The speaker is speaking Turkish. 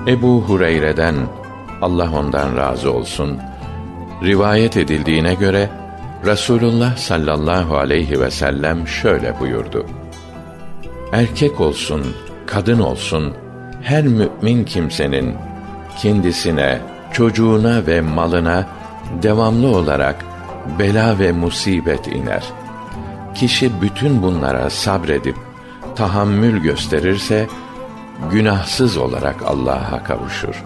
Ebu Hureyre'den, Allah ondan razı olsun, rivayet edildiğine göre Resulullah sallallahu aleyhi ve sellem şöyle buyurdu: erkek olsun, kadın olsun, her mümin kimsenin kendisine, çocuğuna ve malına devamlı olarak bela ve musibet iner. Kişi bütün bunlara sabredip tahammül gösterirse günahsız olarak Allah'a kavuşur.